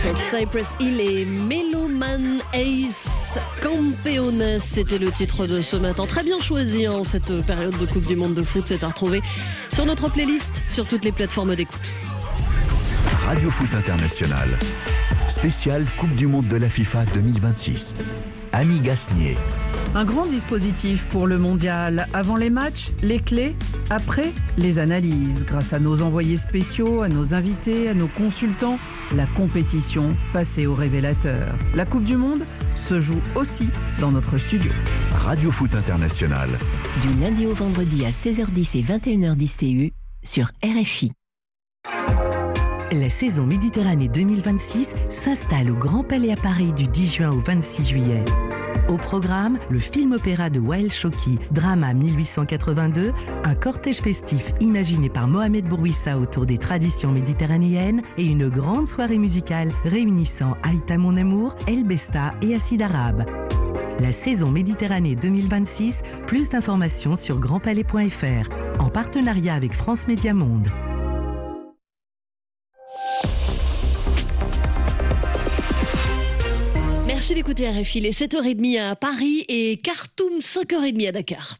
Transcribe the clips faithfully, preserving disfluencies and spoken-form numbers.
Cypress Hill et Meloman Ace Campeones, c'était le titre de ce matin. Très bien choisi en hein, cette période de Coupe du Monde de foot. C'est à retrouver sur notre playlist, sur toutes les plateformes d'écoute. Radio Foot International, spécial Coupe du Monde de la FIFA deux mille vingt-six. Annie Gasnier. Un grand dispositif pour le mondial. Avant les matchs, les clés. Après, les analyses. Grâce à nos envoyés spéciaux, à nos invités, à nos consultants, la compétition passée au révélateur. La Coupe du Monde se joue aussi dans notre studio. Radio Foot International. Du lundi au vendredi à seize heures dix et vingt et une heures dix T U sur R F I. La saison Méditerranée deux mille vingt-six s'installe au Grand Palais à Paris du dix juin au vingt-six juillet. Au programme, le film-opéra de Wael Choki, Drama mille huit cent quatre-vingt-deux, un cortège festif imaginé par Mohamed Bourouissa autour des traditions méditerranéennes et une grande soirée musicale réunissant Aïta Mon Amour, El Besta et Acide Arabe. La saison Méditerranée deux mille vingt-six, plus d'informations sur grand palais point f r, en partenariat avec France Média Monde. Merci d'écouter R F I, il est sept heures trente à Paris et Khartoum cinq heures trente à Dakar.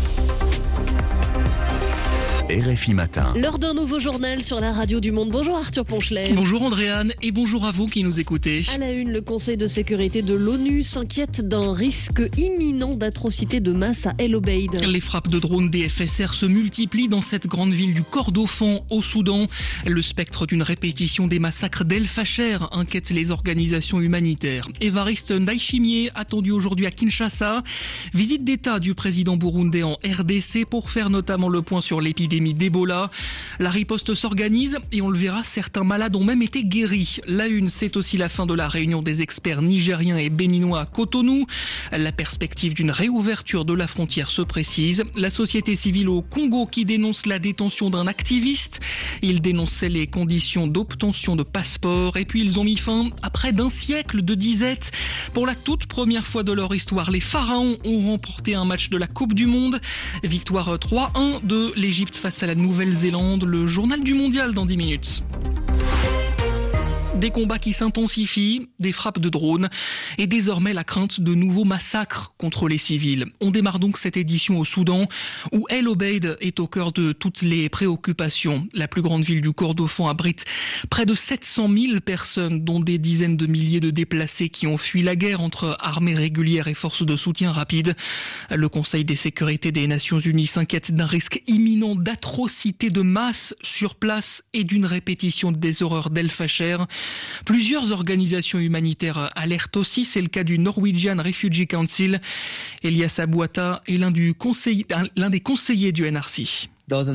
R F I Matin. L'heure d'un nouveau journal sur la radio du monde. Bonjour Arthur Ponchelet. Bonjour Andréane et bonjour à vous qui nous écoutez. À la une, le Conseil de sécurité de l'ONU s'inquiète d'un risque imminent d'atrocité de masse à El Obeid. Les frappes de drones des F S R se multiplient dans cette grande ville du Kordofan au Soudan. Le spectre d'une répétition des massacres d'El Fasher inquiète les organisations humanitaires. Évariste Ndayishimiye attendu aujourd'hui à Kinshasa. Visite d'État du président burundais en R D C pour faire notamment le point sur l'épidémie d'Ebola. La riposte s'organise et on le verra, certains malades ont même été guéris. La une, c'est aussi la fin de la réunion des experts nigériens et béninois à Cotonou. La perspective d'une réouverture de la frontière se précise. La société civile au Congo qui dénonce la détention d'un activiste. Il dénonçait les conditions d'obtention de passeport et puis ils ont mis fin à près d'un siècle de disette. Pour la toute première fois de leur histoire, les Pharaons ont remporté un match de la Coupe du Monde. Victoire trois un de l'Égypte face à la Nouvelle-Zélande, le journal du mondial dans dix minutes. Des combats qui s'intensifient, des frappes de drones et désormais la crainte de nouveaux massacres contre les civils. On démarre donc cette édition au Soudan où El Obeid est au cœur de toutes les préoccupations. La plus grande ville du Kordofan abrite près de sept cent mille personnes, dont des dizaines de milliers de déplacés qui ont fui la guerre entre armées régulières et forces de soutien rapide. Le Conseil des sécurités des Nations Unies s'inquiète d'un risque imminent d'atrocités de masse sur place et d'une répétition des horreurs d'El Fasher. Plusieurs organisations humanitaires alertent aussi, c'est le cas du Norwegian Refugee Council. Elias Abouata est l'un, du conseil, l'un des conseillers du N R C.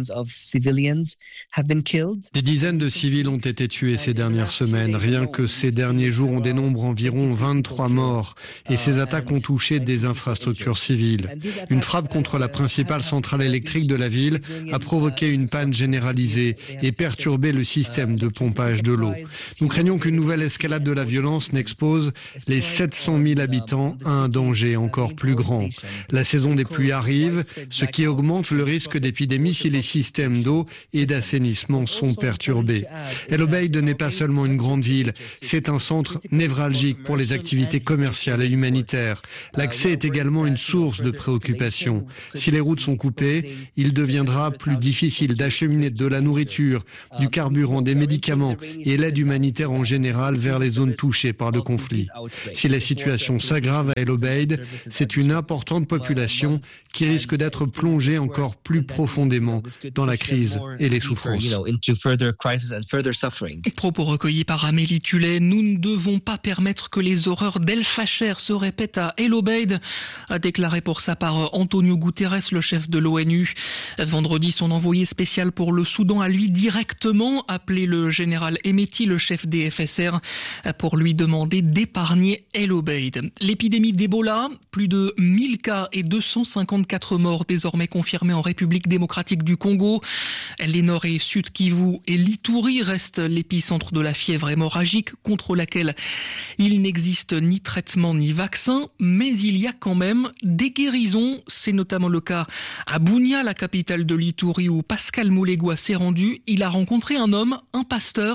Des dizaines de civils ont été tués ces dernières semaines. Rien que ces derniers jours, on dénombre environ vingt-trois morts. Et ces attaques ont touché des infrastructures civiles. Une frappe contre la principale centrale électrique de la ville a provoqué une panne généralisée et perturbé le système de pompage de l'eau. Nous craignons qu'une nouvelle escalade de la violence n'expose les sept cent mille habitants à un danger encore plus grand. La saison des pluies arrive, ce qui augmente le risque d'épidémie si les systèmes d'eau et d'assainissement sont perturbés. El Obeid n'est pas seulement une grande ville, c'est un centre névralgique pour les activités commerciales et humanitaires. L'accès est également une source de préoccupation. Si les routes sont coupées, il deviendra plus difficile d'acheminer de la nourriture, du carburant, des médicaments et l'aide humanitaire en général vers les zones touchées par le conflit. Si la situation s'aggrave à El Obeid, c'est une importante population qui risque d'être plongée encore plus profondément dans la crise et les souffrances. Propos recueillis par Amélie Tullet. Nous ne devons pas permettre que les horreurs d'El Fasher se répètent à El Obeid, a déclaré pour sa part Antonio Guterres, le chef de l'ONU. Vendredi, son envoyé spécial pour le Soudan a lui directement appelé le général Hemeti, le chef des F S R, pour lui demander d'épargner El Obeid. L'épidémie d'Ebola, plus de mille cas et deux cent cinquante-quatre morts désormais confirmés en République démocratique démocratique du Congo. Les Nord et Sud Kivu et l'Ituri restent l'épicentre de la fièvre hémorragique contre laquelle il n'existe ni traitement ni vaccin, mais il y a quand même des guérisons. C'est notamment le cas à Bunia, la capitale de l'Ituri, où Pascal Moulegua s'est rendu. Il a rencontré un homme, un pasteur,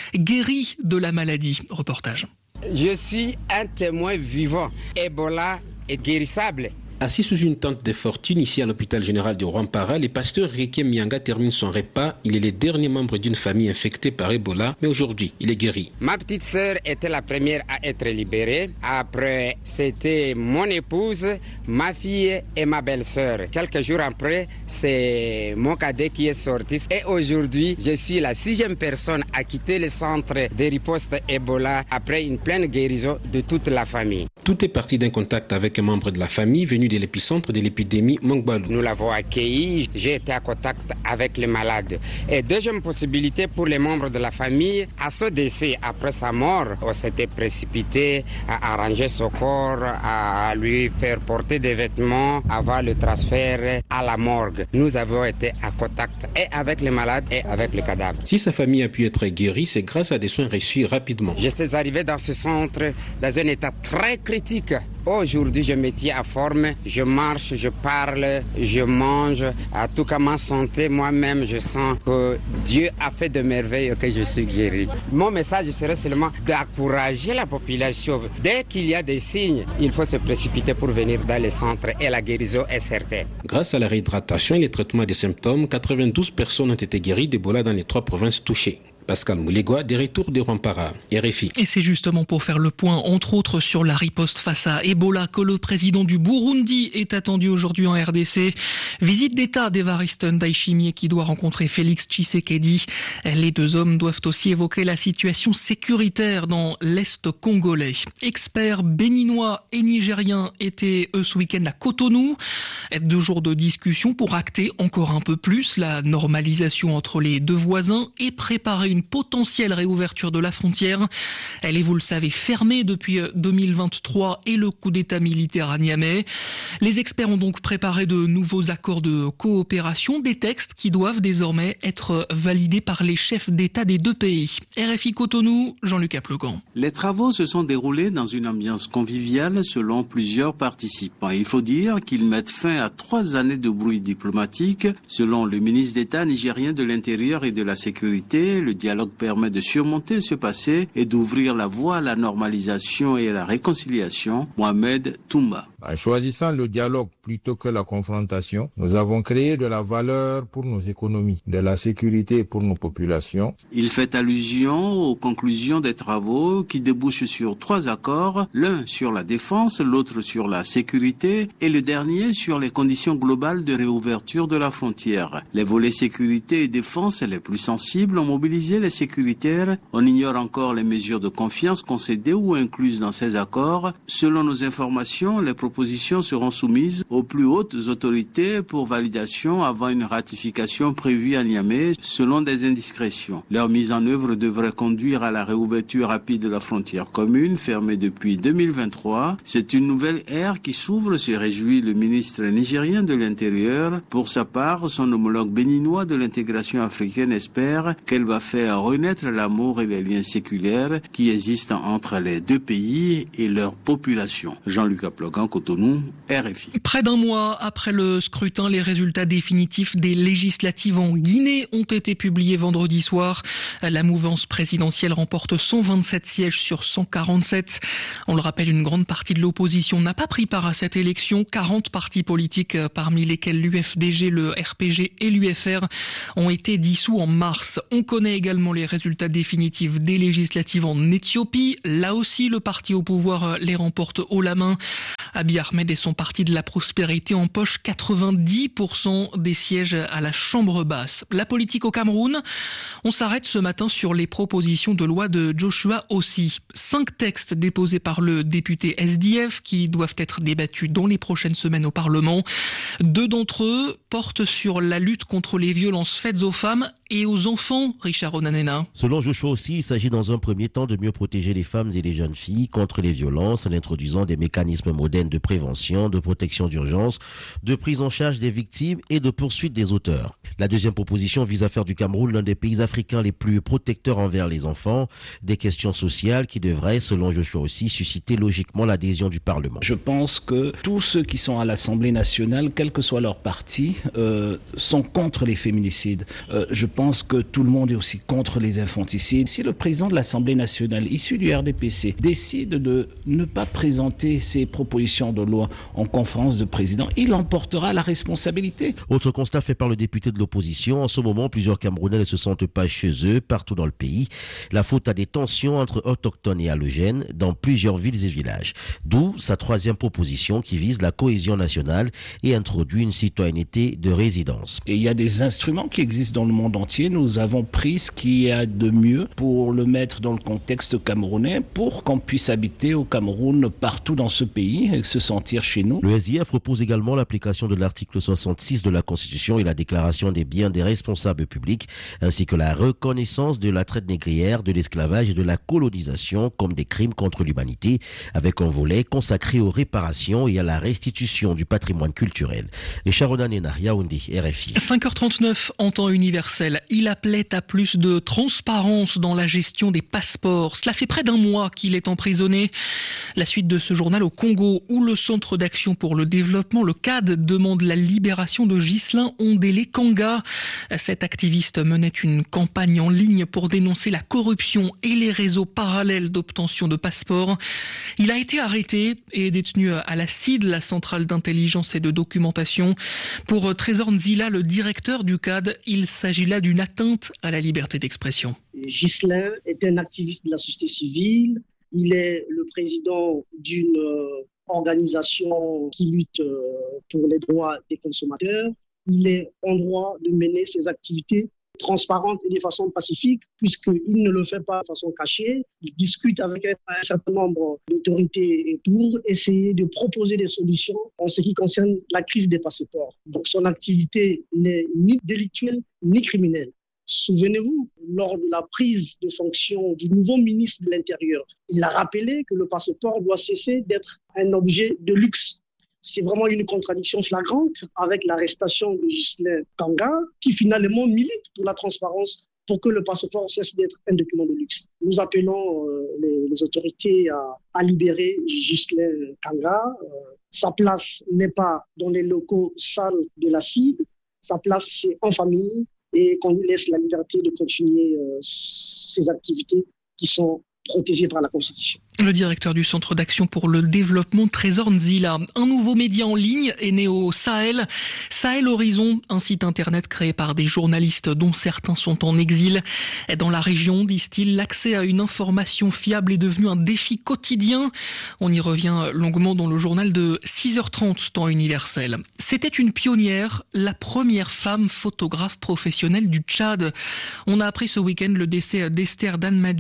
guéri de la maladie. Reportage. Je suis un témoin vivant. Ebola est guérissable. Assis sous une tente de fortune ici à l'hôpital général de Rwampara, le pasteur Rieke Mianga termine son repas. Il est le dernier membre d'une famille infectée par Ebola, mais aujourd'hui, il est guéri. Ma petite sœur était la première à être libérée. Après, c'était mon épouse, ma fille et ma belle-sœur. Quelques jours après, c'est mon cadet qui est sorti. Et aujourd'hui, je suis la sixième personne à quitter le centre de riposte Ebola après une pleine guérison de toute la famille. Tout est parti d'un contact avec un membre de la famille venu de l'épicentre de l'épidémie Mongbalu. Nous l'avons accueilli, j'ai été en contact avec les malades. Et deuxième possibilité pour les membres de la famille, à ce décès, après sa mort, on s'était précipité à arranger son corps, à lui faire porter des vêtements avant le transfert à la morgue. Nous avons été en contact et avec les malades et avec les cadavres. Si sa famille a pu être guérie, c'est grâce à des soins reçus rapidement. J'étais arrivé dans ce centre dans un état très critique. Aujourd'hui, je me tiens à forme, je marche, je parle, je mange. À tout cas, ma santé, moi-même, je sens que Dieu a fait de merveilles et que je suis guéri. Mon message serait seulement d'encourager la population. Dès qu'il y a des signes, il faut se précipiter pour venir dans les centres et la guérison est certaine. Grâce à la réhydratation et le traitement des symptômes, quatre-vingt-douze personnes ont été guéries d'Ebola dans les trois provinces touchées. Pascal Moulegua, des retours de Rwampara, R F I. Et c'est justement pour faire le point, entre autres, sur la riposte face à Ebola, que le président du Burundi est attendu aujourd'hui en R D C. Visite d'État d'Evariste Ndayishimiye qui doit rencontrer Félix Tshisekedi. Les deux hommes doivent aussi évoquer la situation sécuritaire dans l'Est congolais. Experts béninois et nigériens étaient eux ce week-end à Cotonou. Deux jours de discussion pour acter encore un peu plus la normalisation entre les deux voisins et préparer une potentielle réouverture de la frontière. Elle est, vous le savez, fermée depuis deux mille vingt-trois et le coup d'État militaire à Niamey. Les experts ont donc préparé de nouveaux accords de coopération, des textes qui doivent désormais être validés par les chefs d'État des deux pays. R F I Cotonou, Jean-Luc Aplegan. Les travaux se sont déroulés dans une ambiance conviviale selon plusieurs participants. Il faut dire qu'ils mettent fin à trois années de bruit diplomatique. Selon le ministre d'État nigérien de l'Intérieur et de la Sécurité, le dialogue permet de surmonter ce passé et d'ouvrir la voie à la normalisation et à la réconciliation. Mohamed Toumba. En choisissant le dialogue plutôt que la confrontation, nous avons créé de la valeur pour nos économies, de la sécurité pour nos populations. Il fait allusion aux conclusions des travaux qui débouchent sur trois accords, l'un sur la défense, l'autre sur la sécurité et le dernier sur les conditions globales de réouverture de la frontière. Les volets sécurité et défense les plus sensibles ont mobilisé les sécuritaires. On ignore encore les mesures de confiance concédées ou incluses dans ces accords. Selon nos informations, les propositions seront soumises aux plus hautes autorités pour validation avant une ratification prévue à Niamey, selon des indiscrétions. Leur mise en œuvre devrait conduire à la réouverture rapide de la frontière commune, fermée depuis deux mille vingt-trois. C'est une nouvelle ère qui s'ouvre, se réjouit le ministre nigérien de l'Intérieur. Pour sa part, son homologue béninois de l'intégration africaine espère qu'elle va faire renaître l'amour et les liens séculaires qui existent entre les deux pays et leur population. Jean-Luc Aplegan, Cotonou, R F I. Près d'un mois après le scrutin, les résultats définitifs des législatives en Guinée ont été publiés vendredi soir. La mouvance présidentielle remporte cent vingt-sept sièges sur cent quarante-sept. On le rappelle, une grande partie de l'opposition n'a pas pris part à cette élection. quarante partis politiques, parmi lesquels l'U F D G, le R P G et l'U F R, ont été dissous en mars. On connaît également les résultats définitifs des législatives en Éthiopie. Là aussi, le parti au pouvoir les remporte haut la main. Abiy Ahmed et son parti de la prospérité empochent quatre-vingt-dix pour cent des sièges à la Chambre basse. La politique au Cameroun, on s'arrête ce matin sur les propositions de loi de Joshua Ossi. Cinq textes déposés par le député S D F qui doivent être débattus dans les prochaines semaines au Parlement. Deux d'entre eux portent sur la lutte contre les violences faites aux femmes et aux enfants. Richard Ronet. Sharon Anena. Selon Joshua aussi, il s'agit dans un premier temps de mieux protéger les femmes et les jeunes filles contre les violences en introduisant des mécanismes modernes de prévention, de protection d'urgence, de prise en charge des victimes et de poursuite des auteurs. La deuxième proposition vise à faire du Cameroun l'un des pays africains les plus protecteurs envers les enfants, des questions sociales qui devraient, selon Joshua aussi, susciter logiquement l'adhésion du Parlement. Je pense que tous ceux qui sont à l'Assemblée nationale, quel que soit leur parti, euh, sont contre les féminicides. Euh, je pense que tout le monde est aussi contre les infanticides. Si le président de l'Assemblée nationale, issu du R D P C, décide de ne pas présenter ses propositions de loi en conférence de présidents, il en portera la responsabilité. Autre constat fait par le député de l'opposition, en ce moment, plusieurs Camerounais ne se sentent pas chez eux partout dans le pays. La faute à des tensions entre autochtones et allogènes dans plusieurs villes et villages. D'où sa troisième proposition qui vise la cohésion nationale et introduit une citoyenneté de résidence. Et il y a des instruments qui existent dans le monde entier. Nous avons pris ce qu'il y a de mieux pour le mettre dans le contexte camerounais pour qu'on puisse habiter au Cameroun partout dans ce pays et se sentir chez nous. Le S I F propose également l'application de l'article soixante-six de la Constitution et la déclaration des biens des responsables publics ainsi que la reconnaissance de la traite négrière, de l'esclavage et de la colonisation comme des crimes contre l'humanité avec un volet consacré aux réparations et à la restitution du patrimoine culturel. Et Sharon Anena, Yaoundé, R F I. cinq heures trente-neuf en temps universel. Il appelait à plus de transparence dans la gestion des passeports. Cela fait près d'un mois qu'il est emprisonné. La suite de ce journal au Congo, où le Centre d'action pour le développement, le C A D, demande la libération de Ghislain Ondélé Kanga. Cet activiste menait une campagne en ligne pour dénoncer la corruption et les réseaux parallèles d'obtention de passeports. Il a été arrêté et détenu à la C I D, la centrale d'intelligence et de documentation. Pour Trésor Nzila, le directeur du C A D, il s'agit là d'une atteinte à la liberté d'expression. Ghislain est un activiste de la société civile. Il est le président d'une organisation qui lutte pour les droits des consommateurs. Il est en droit de mener ses activités transparentes et de façon pacifique, puisqu'il ne le fait pas de façon cachée. Il discute avec un certain nombre d'autorités pour essayer de proposer des solutions en ce qui concerne la crise des passeports. Donc son activité n'est ni délictuelle ni criminelle. Souvenez-vous, lors de la prise de fonction du nouveau ministre de l'Intérieur, il a rappelé que le passeport doit cesser d'être un objet de luxe. C'est vraiment une contradiction flagrante avec l'arrestation de Ghislain Kanga, qui finalement milite pour la transparence pour que le passeport cesse d'être un document de luxe. Nous appelons euh, les, les autorités à, à libérer Ghislain Kanga. Euh, sa place n'est pas dans les locaux sales de la C I D, sa place c'est en famille, et qu'on lui laisse la liberté de continuer euh, ses activités qui sont protégées par la Constitution. Le directeur du Centre d'action pour le développement, Trésor Nzila. Un nouveau média en ligne est né au Sahel. Sahel Horizon, un site internet créé par des journalistes dont certains sont en exil. Dans la région, disent-ils, l'accès à une information fiable est devenu un défi quotidien. On y revient longuement dans le journal de six heures trente, temps universel. C'était une pionnière, la première femme photographe professionnelle du Tchad. On a appris ce week-end le décès d'Esther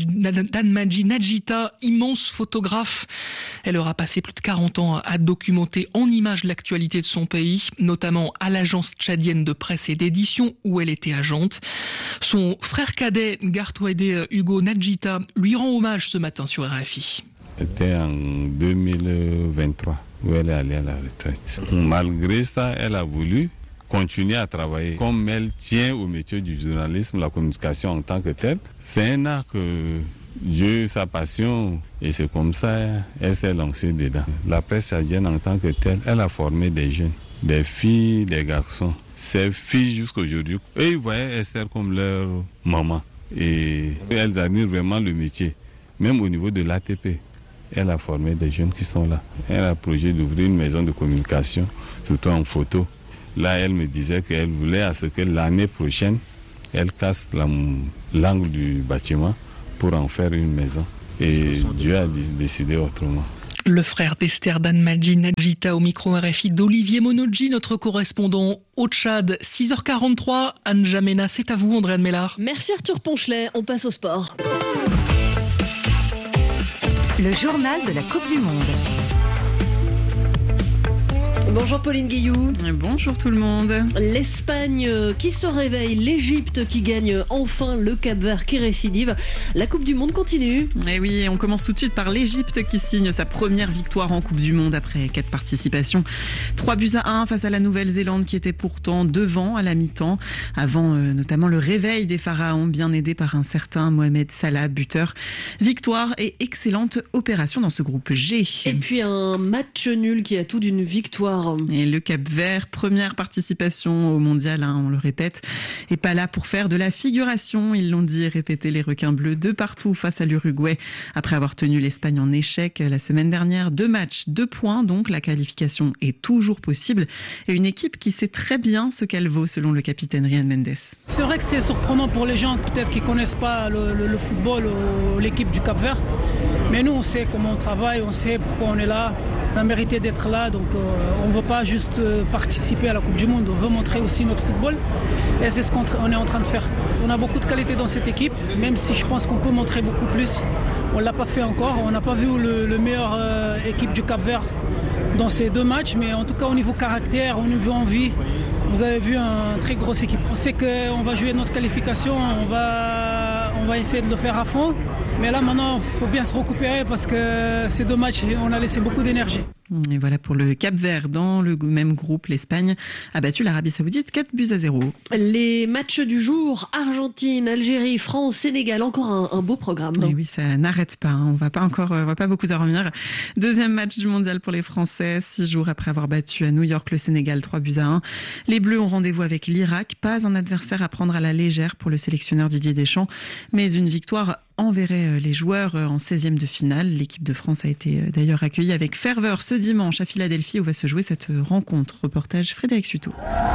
Danmadji Nadjita, immense photographe. Elle aura passé plus de quarante ans à documenter en images l'actualité de son pays, notamment à l'agence tchadienne de presse et d'édition où elle était agente. Son frère cadet, Gartouedé Hugo Nadjita, lui rend hommage ce matin sur R F I. C'était en deux mille vingt-trois où elle est allée à la retraite. Malgré ça, elle a voulu continuer à travailler. Comme elle tient au métier du journalisme, la communication en tant que telle, c'est un art que Dieu, sa passion, et c'est comme ça elle s'est lancée dedans. La presse tchadienne en tant que telle, elle a formé des jeunes, des filles, des garçons. Ces filles jusqu'à aujourd'hui, eux ils voyaient Esther comme leur maman. Et elles admirent vraiment le métier. Même au niveau de l'A T P, elle a formé des jeunes qui sont là. Elle a le projet d'ouvrir une maison de communication, surtout en photo. Là, elle me disait qu'elle voulait à ce que l'année prochaine, elle casse la, l'angle du bâtiment pour en faire une maison. Et Dieu a décidé autrement. Le frère d'Esther Danmadji Nadjita au micro R F I d'Olivier Monodji, notre correspondant au Tchad. six heures quarante-trois, Anne Jamena, c'est à vous Andréane Mellard. Merci Arthur Ponchelet, on passe au sport. Le journal de la Coupe du Monde. Bonjour Pauline Guillou. Bonjour tout le monde. L'Espagne qui se réveille, l'Égypte qui gagne enfin, le Cap-Vert qui récidive. La Coupe du Monde continue. Et oui, on commence tout de suite par l'Égypte qui signe sa première victoire en Coupe du Monde après quatre participations. trois buts à un face à la Nouvelle-Zélande qui était pourtant devant à la mi-temps, avant euh, notamment le réveil des Pharaons, bien aidé par un certain Mohamed Salah, buteur. Victoire et excellente opération dans ce groupe G. Et puis un match nul qui a tout d'une victoire. Et le Cap-Vert, première participation au mondial, hein, on le répète, est pas là pour faire de la figuration. Ils l'ont dit et répété, les requins bleus de partout face à l'Uruguay. Après avoir tenu l'Espagne en échec la semaine dernière, deux matchs, deux points, donc la qualification est toujours possible. Et une équipe qui sait très bien ce qu'elle vaut, selon le capitaine Ryan Mendes. C'est vrai que c'est surprenant pour les gens peut-être qui connaissent pas le, le, le football ou l'équipe du Cap-Vert. Mais nous, on sait comment on travaille, on sait pourquoi on est là. On a mérité d'être là, donc euh, on ne veut pas juste euh, participer à la Coupe du Monde, on veut montrer aussi notre football. Et c'est ce qu'on on est en train de faire. On a beaucoup de qualité dans cette équipe, même si je pense qu'on peut montrer beaucoup plus. On ne l'a pas fait encore, on n'a pas vu le, le meilleur euh, équipe du Cap-Vert dans ces deux matchs, mais en tout cas au niveau caractère, au niveau envie, vous avez vu une très grosse équipe. On sait qu'on va jouer notre qualification, on va, on va essayer de le faire à fond. Mais là maintenant, il faut bien se récupérer parce que ces deux matchs, on a laissé beaucoup d'énergie. Et voilà pour le Cap-Vert. Dans le même groupe, l'Espagne a battu l'Arabie Saoudite quatre buts à zéro. Les matchs du jour, Argentine, Algérie, France, Sénégal, encore un, un beau programme. Et oui, ça n'arrête pas. Hein. On va pas encore, on va pas beaucoup dormir. Deuxième match du mondial pour les Français, six jours après avoir battu à New York le Sénégal trois buts à un. Les Bleus ont rendez-vous avec l'Irak. Pas un adversaire à prendre à la légère pour le sélectionneur Didier Deschamps, mais une victoire enverrait les joueurs en seizième de finale. L'équipe de France a été d'ailleurs accueillie avec ferveur ce dimanche à Philadelphie où va se jouer cette rencontre. Reportage Frédéric Suto.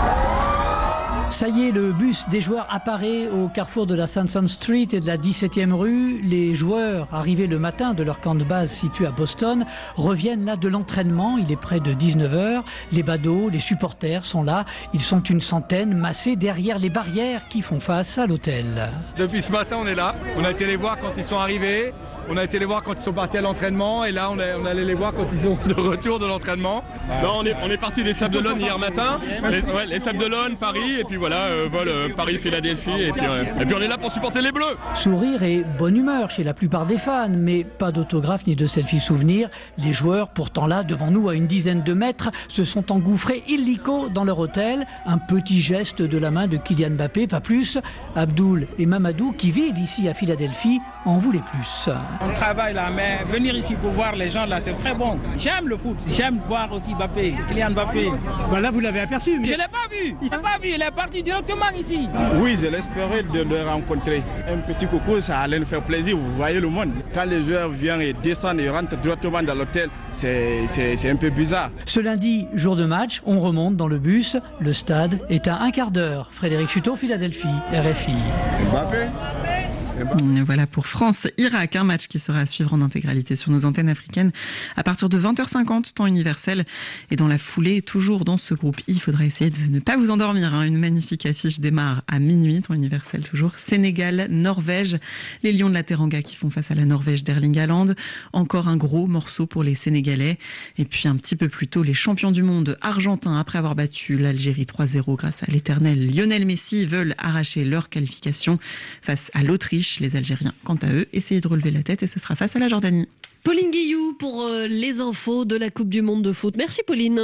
Ça y est, le bus des joueurs apparaît au carrefour de la Sansom Street et de la dix-septième rue. Les joueurs, arrivés le matin de leur camp de base situé à Boston, reviennent là de l'entraînement. Il est près de dix-neuf heures. Les badauds, les supporters sont là. Ils sont une centaine massés derrière les barrières qui font face à l'hôtel. Depuis ce matin, on est là. On a été les voir quand ils sont arrivés. On a été les voir quand ils sont partis à l'entraînement et là on, est, on allait les voir quand ils sont de retour de l'entraînement. Non, on est, on est parti des Sables d'Olonne hier matin, les, ouais, les Sables d'Olonne, Paris et puis voilà, euh, vol euh, Paris-Philadelphie et puis, euh, et puis on est là pour supporter les Bleus. Sourire et bonne humeur chez la plupart des fans, mais pas d'autographe ni de selfie souvenir. Les joueurs, pourtant là, devant nous à une dizaine de mètres, se sont engouffrés illico dans leur hôtel. Un petit geste de la main de Kylian Mbappé, pas plus. Abdoul et Mamadou, qui vivent ici à Philadelphie, en voulaient plus. On travaille là, mais venir ici pour voir les gens là, c'est très bon. J'aime le foot, j'aime voir aussi Mbappé, Kylian Mbappé. Bah là, vous l'avez aperçu. Mais... Je ne l'ai pas vu, il s'est pas vu, il est parti directement ici. Oui, je l'espérais de le rencontrer. Un petit coucou, ça allait nous faire plaisir, vous voyez le monde. Quand les joueurs viennent et descendent et rentrent directement dans l'hôtel, c'est, c'est, c'est un peu bizarre. Ce lundi, jour de match, on remonte dans le bus. Le stade est à un quart d'heure. Frédéric Suto, Philadelphie, R F I. Mbappé. Voilà pour France-Irak, un match qui sera à suivre en intégralité sur nos antennes africaines à partir de vingt heures cinquante, temps universel. Et dans la foulée, toujours dans ce groupe I, il faudra essayer de ne pas vous endormir. Hein. Une magnifique affiche démarre à minuit, temps universel toujours. Sénégal, Norvège, les Lions de la Teranga qui font face à la Norvège d'Erling Haaland. Encore un gros morceau pour les Sénégalais. Et puis un petit peu plus tôt, les champions du monde argentins, après avoir battu l'Algérie trois zéro grâce à l'éternel Lionel Messi, veulent arracher leur qualification face à l'Autriche. Les Algériens, quant à eux, essayent de relever la tête et ce sera face à la Jordanie. Pauline Guillou pour euh, les infos de la Coupe du Monde de foot. Merci Pauline.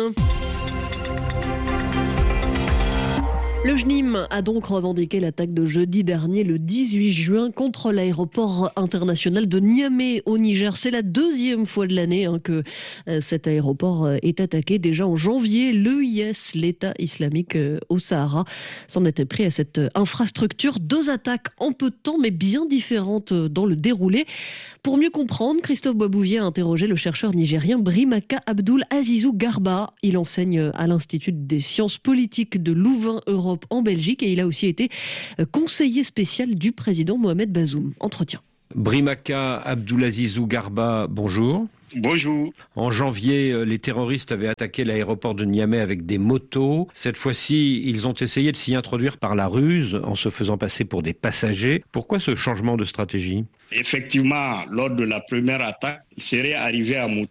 Le J N I M a donc revendiqué l'attaque de jeudi dernier, le dix-huit juin, contre l'aéroport international de Niamey au Niger. C'est la deuxième fois de l'année hein, que euh, cet aéroport euh, est attaqué. Déjà en janvier, l'E I S, l'État islamique euh, au Sahara, s'en était pris à cette euh, infrastructure. Deux attaques en peu de temps, mais bien différentes euh, dans le déroulé. Pour mieux comprendre, Christophe Boisbouvier a interrogé le chercheur nigérien Brimaka Abdul Azizou Garba. Il enseigne à l'Institut des sciences politiques de Louvain, Europe, en Belgique, et il a aussi été conseiller spécial du président Mohamed Bazoum. Entretien. Brimaka Abdoulazizou Garba, bonjour. Bonjour. En janvier, les terroristes avaient attaqué l'aéroport de Niamey avec des motos. Cette fois-ci, ils ont essayé de s'y introduire par la ruse en se faisant passer pour des passagers. Pourquoi ce changement de stratégie ? Effectivement, lors de la première attaque, ils seraient arrivés à moto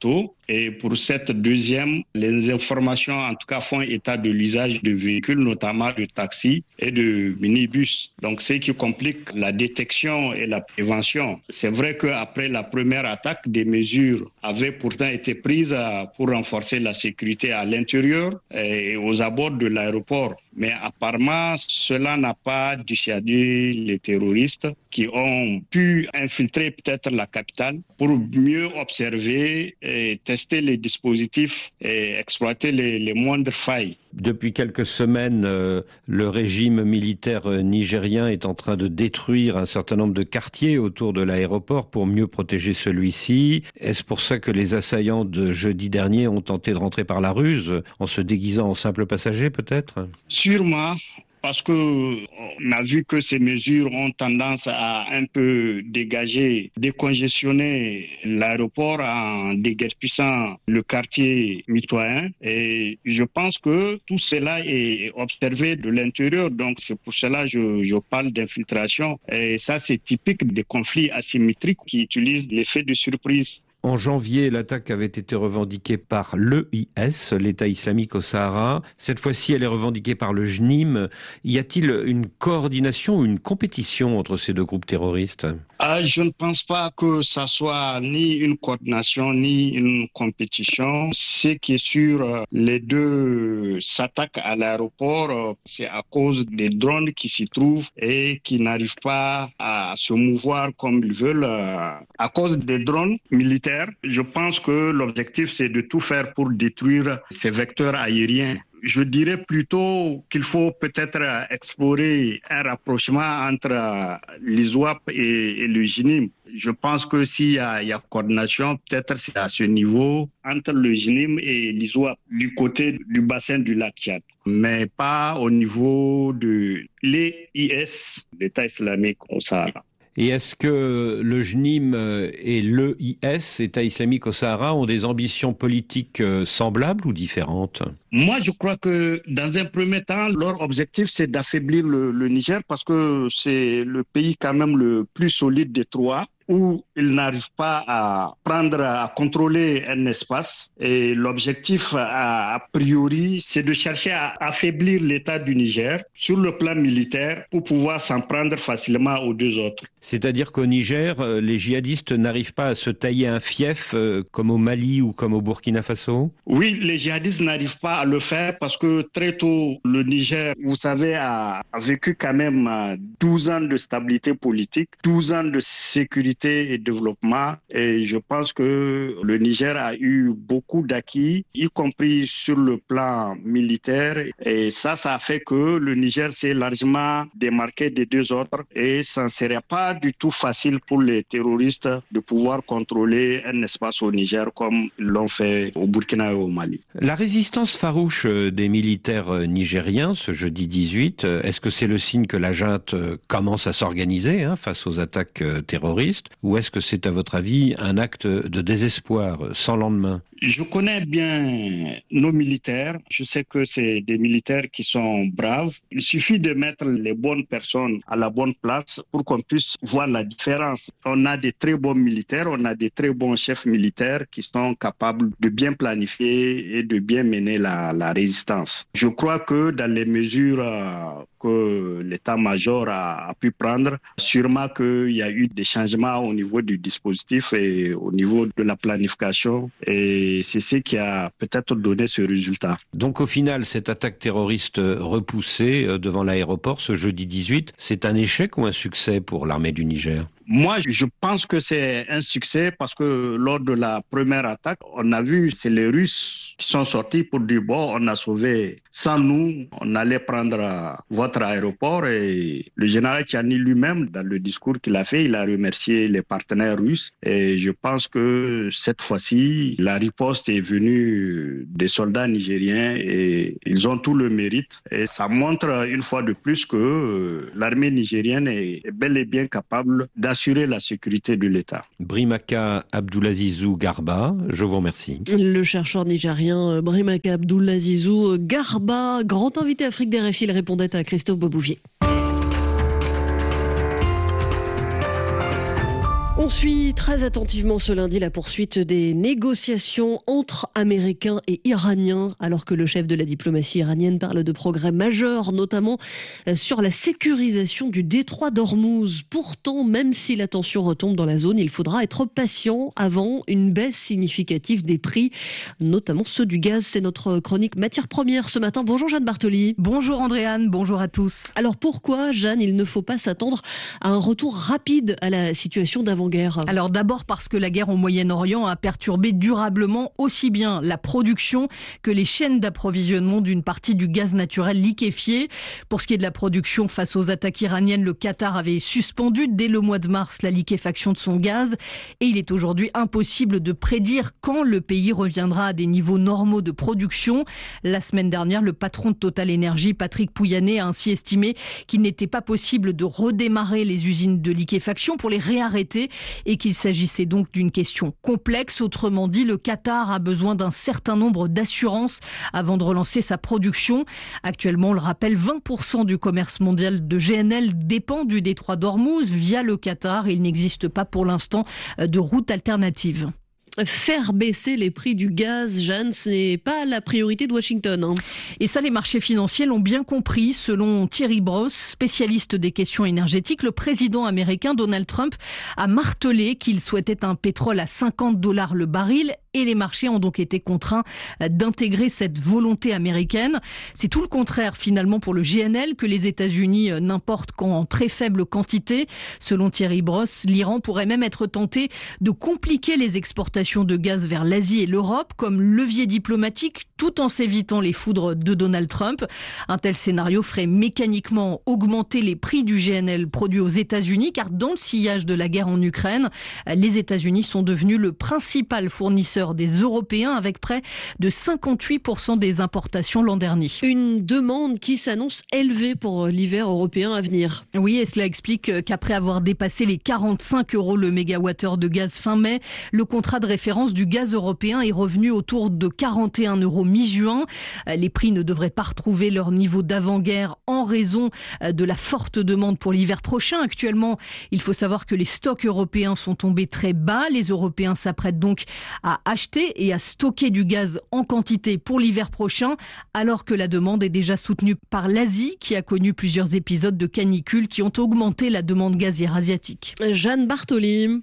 Et pour cette deuxième, les informations en tout cas font état de l'usage de véhicules, notamment de taxis et de minibus. Donc ce qui complique la détection et la prévention. C'est vrai qu'après la première attaque, des mesures avaient pourtant été prises pour renforcer la sécurité à l'intérieur et aux abords de l'aéroport. Mais apparemment, cela n'a pas dissuadé les terroristes qui ont pu infiltrer peut-être la capitale pour mieux observer et tester les dispositifs et exploiter les, les moindres failles. Depuis quelques semaines, euh, le régime militaire nigérien est en train de détruire un certain nombre de quartiers autour de l'aéroport pour mieux protéger celui-ci. Est-ce pour ça que les assaillants de jeudi dernier ont tenté de rentrer par la ruse, en se déguisant en simples passagers peut-être ? Sûrement. Parce qu'on a vu que ces mesures ont tendance à un peu dégager, décongestionner l'aéroport en déguerpissant le quartier mitoyen. Et je pense que tout cela est observé de l'intérieur. Donc c'est pour cela que je, je parle d'infiltration. Et ça, c'est typique des conflits asymétriques qui utilisent l'effet de surprise. En janvier, l'attaque avait été revendiquée par l'E I S, l'État islamique au Sahara. Cette fois-ci, elle est revendiquée par le J N I M. Y a-t-il une coordination ou une compétition entre ces deux groupes terroristes ? Ah, je ne pense pas que ça soit ni une coordination ni une compétition. Ce qui est sûr, les deux s'attaquent à l'aéroport, c'est à cause des drones qui s'y trouvent et qui n'arrivent pas à se mouvoir comme ils veulent. À cause des drones militaires, je pense que l'objectif, c'est de tout faire pour détruire ces vecteurs aériens. Je dirais plutôt qu'il faut peut-être explorer un rapprochement entre l'I S W A P et, et le J N I M. Je pense que s'il y a, il y a coordination, peut-être c'est à ce niveau entre le J N I M et l'I S W A P du côté du bassin du lac Tchad, mais pas au niveau de l'E I S, l'État islamique au Sahara. Et est-ce que le J N I M et l'E I S, État islamique au Sahara, ont des ambitions politiques semblables ou différentes ? Moi, je crois que dans un premier temps, leur objectif, c'est d'affaiblir le, le Niger parce que c'est le pays quand même le plus solide des trois, où ils n'arrivent pas à prendre, à contrôler un espace. Et l'objectif, a, a priori, c'est de chercher à affaiblir l'État du Niger sur le plan militaire pour pouvoir s'en prendre facilement aux deux autres. C'est-à-dire qu'au Niger, les djihadistes n'arrivent pas à se tailler un fief comme au Mali ou comme au Burkina Faso ? Oui, les djihadistes n'arrivent pas à le faire parce que très tôt, le Niger, vous savez, a, a vécu quand même douze ans de stabilité politique, douze ans de sécurité et développement, et je pense que le Niger a eu beaucoup d'acquis, y compris sur le plan militaire, et ça, ça a fait que le Niger s'est largement démarqué des deux autres, et ça ne serait pas du tout facile pour les terroristes de pouvoir contrôler un espace au Niger comme ils l'ont fait au Burkina et au Mali. La résistance farouche des militaires nigériens ce jeudi dix-huit, est-ce que c'est le signe que la junte commence à s'organiser hein, face aux attaques terroristes ? Ou est-ce que c'est, à votre avis, un acte de désespoir sans lendemain ? Je connais bien nos militaires. Je sais que c'est des militaires qui sont braves. Il suffit de mettre les bonnes personnes à la bonne place pour qu'on puisse voir la différence. On a des très bons militaires, on a des très bons chefs militaires qui sont capables de bien planifier et de bien mener la, la résistance. Je crois que dans les mesures que l'état-major a, a pu prendre, sûrement qu'il y a eu des changements au niveau du dispositif et au niveau de la planification, et c'est ce qui a peut-être donné ce résultat. Donc au final, cette attaque terroriste repoussée devant l'aéroport ce jeudi dix-huit, c'est un échec ou un succès pour l'armée du Niger ? Moi, je pense que c'est un succès parce que lors de la première attaque, on a vu, c'est les Russes qui sont sortis pour dire, bon, on a sauvé. Sans nous, on allait prendre votre aéroport, et le général Tchiani lui-même, dans le discours qu'il a fait, il a remercié les partenaires russes, et je pense que cette fois-ci, la riposte est venue des soldats nigériens et ils ont tout le mérite, et ça montre une fois de plus que l'armée nigérienne est bel et bien capable d'assurer la sécurité de l'État. Brimaka Abdoulazizou Garba, je vous remercie. Le chercheur nigérien Brimaka Abdoulazizou Garba, grand invité Afrique des R F I, il répondait à Christophe Beaubouvier. On suit très attentivement ce lundi la poursuite des négociations entre Américains et Iraniens, alors que le chef de la diplomatie iranienne parle de progrès majeurs, notamment sur la sécurisation du détroit d'Ormuz. Pourtant, même si la tension retombe dans la zone, il faudra être patient avant une baisse significative des prix, notamment ceux du gaz. C'est notre chronique matières premières ce matin. Bonjour Jeanne Bartoli. Bonjour Andréane, bonjour à tous. Alors pourquoi, Jeanne, il ne faut pas s'attendre à un retour rapide à la situation d'avant-guerre ? Alors d'abord parce que la guerre au Moyen-Orient a perturbé durablement aussi bien la production que les chaînes d'approvisionnement d'une partie du gaz naturel liquéfié. Pour ce qui est de la production, face aux attaques iraniennes, le Qatar avait suspendu dès le mois de mars la liquéfaction de son gaz et il est aujourd'hui impossible de prédire quand le pays reviendra à des niveaux normaux de production. La semaine dernière, le patron de Total Energy, Patrick Pouyanné, a ainsi estimé qu'il n'était pas possible de redémarrer les usines de liquéfaction pour les réarrêter et qu'il s'agissait donc d'une question complexe. Autrement dit, le Qatar a besoin d'un certain nombre d'assurances avant de relancer sa production. Actuellement, on le rappelle, vingt pour cent du commerce mondial de G N L dépend du détroit d'Ormuz via le Qatar et il n'existe pas pour l'instant de route alternative. Faire baisser les prix du gaz, Jeanne, ce n'est pas la priorité de Washington. Hein. Et ça, les marchés financiers l'ont bien compris. Selon Thierry Bross, spécialiste des questions énergétiques, le président américain Donald Trump a martelé qu'il souhaitait un pétrole à cinquante dollars le baril. Et les marchés ont donc été contraints d'intégrer cette volonté américaine. C'est tout le contraire finalement pour le G N L que les États-Unis n'importent qu'en très faible quantité. Selon Thierry Bross, l'Iran pourrait même être tenté de compliquer les exportations de gaz vers l'Asie et l'Europe comme levier diplomatique tout en s'évitant les foudres de Donald Trump. Un tel scénario ferait mécaniquement augmenter les prix du G N L produit aux États-Unis car dans le sillage de la guerre en Ukraine, les États-Unis sont devenus le principal fournisseur des Européens avec près de cinquante-huit pour cent des importations l'an dernier. Une demande qui s'annonce élevée pour l'hiver européen à venir. Oui, et cela explique qu'après avoir dépassé les quarante-cinq euros le mégawattheure de gaz fin mai, le contrat de référence du gaz européen est revenu autour de quarante et un euros mi-juin. Les prix ne devraient pas retrouver leur niveau d'avant-guerre en raison de la forte demande pour l'hiver prochain. Actuellement, il faut savoir que les stocks européens sont tombés très bas. Les Européens s'apprêtent donc à acheter et à stocker du gaz en quantité pour l'hiver prochain, alors que la demande est déjà soutenue par l'Asie, qui a connu plusieurs épisodes de canicule qui ont augmenté la demande gazière asiatique. Jeanne Bartoli.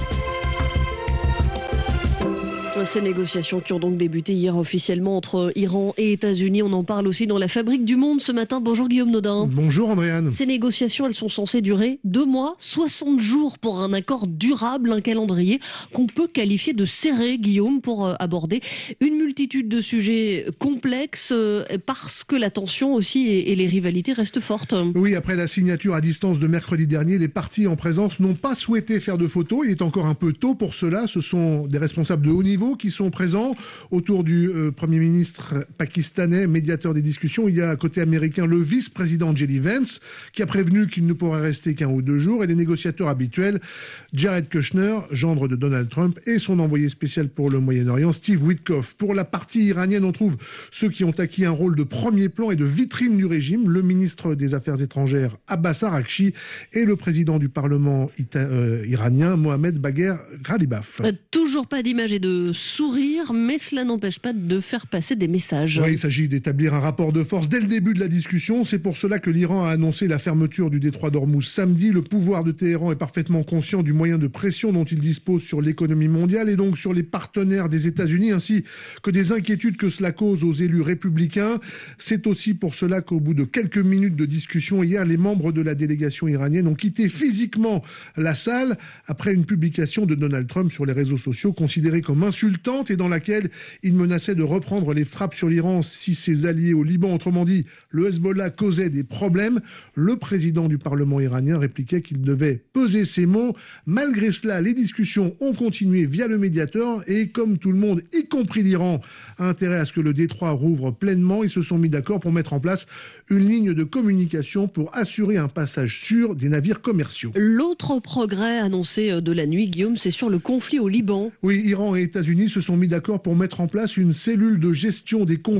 Ces négociations qui ont donc débuté hier officiellement entre Iran et États-Unis. On en parle aussi dans la Fabrique du Monde ce matin. Bonjour Guillaume Nodin. Bonjour Andréane. Ces négociations, elles sont censées durer deux mois, soixante jours pour un accord durable, un calendrier qu'on peut qualifier de serré, Guillaume, pour aborder une multitude de sujets complexes parce que la tension aussi et les rivalités restent fortes. Oui, après la signature à distance de mercredi dernier, les parties en présence n'ont pas souhaité faire de photos. Il est encore un peu tôt pour cela. Ce sont des responsables de haut niveau qui sont présents autour du euh, Premier ministre pakistanais, médiateur des discussions. Il y a côté américain le vice-président J D Vance qui a prévenu qu'il ne pourrait rester qu'un ou deux jours et les négociateurs habituels Jared Kushner, gendre de Donald Trump, et son envoyé spécial pour le Moyen-Orient Steve Witkoff. Pour la partie iranienne, on trouve ceux qui ont acquis un rôle de premier plan et de vitrine du régime, le ministre des Affaires étrangères Abbas Araghchi et le président du Parlement ita- euh, iranien Mohamed Bagher Ghalibaf. Euh, toujours pas d'image et de sourire, mais cela n'empêche pas de faire passer des messages. Oui, il s'agit d'établir un rapport de force dès le début de la discussion. C'est pour cela que l'Iran a annoncé la fermeture du détroit d'Ormuz samedi. Le pouvoir de Téhéran est parfaitement conscient du moyen de pression dont il dispose sur l'économie mondiale et donc sur les partenaires des États-Unis, ainsi que des inquiétudes que cela cause aux élus républicains. C'est aussi pour cela qu'au bout de quelques minutes de discussion hier, les membres de la délégation iranienne ont quitté physiquement la salle après une publication de Donald Trump sur les réseaux sociaux considérée comme insultante et dans laquelle il menaçait de reprendre les frappes sur l'Iran si ses alliés au Liban, autrement dit le Hezbollah, causaient des problèmes. Le président du Parlement iranien répliquait qu'il devait peser ses mots. Malgré cela, les discussions ont continué via le médiateur et comme tout le monde, y compris l'Iran, a intérêt à ce que le détroit rouvre pleinement, ils se sont mis d'accord pour mettre en place une ligne de communication pour assurer un passage sûr des navires commerciaux. L'autre progrès annoncé de la nuit, Guillaume, c'est sur le conflit au Liban. Oui, Iran et États-Unis se sont mis d'accord pour mettre en place une cellule de gestion des conflits